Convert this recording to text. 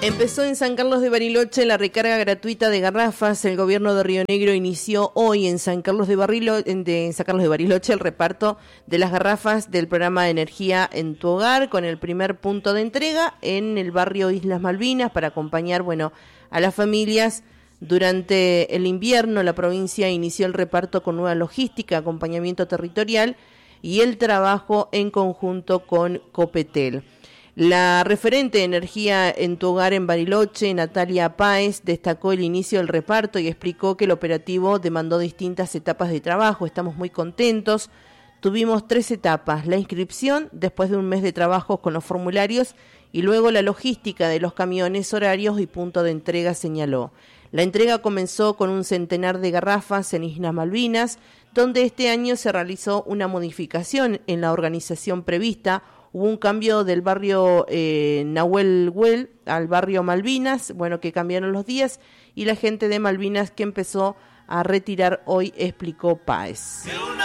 Empezó en San Carlos de Bariloche la recarga gratuita de garrafas. El gobierno de Río Negro inició hoy en San Carlos de Bariloche el reparto de las garrafas del programa de Energía en tu Hogar, con el primer punto de entrega en el barrio Islas Malvinas para acompañar, a las familias. Durante el invierno, la provincia inició el reparto con nueva logística, acompañamiento territorial y el trabajo en conjunto con Copetel. La referente de Energía en tu Hogar en Bariloche, Natalia Páez, destacó el inicio del reparto y explicó que el operativo demandó distintas etapas de trabajo. Estamos muy contentos. Tuvimos 3 etapas: la inscripción, después de un mes de trabajo con los formularios, y luego la logística de los camiones, horarios y punto de entrega, señaló. La entrega comenzó con un centenar de garrafas en Islas Malvinas, donde este año se realizó una modificación en la organización prevista. Hubo un cambio del barrio Nahuel Huel al barrio Malvinas, que cambiaron los días, y la gente de Malvinas que empezó a retirar hoy, explicó Páez.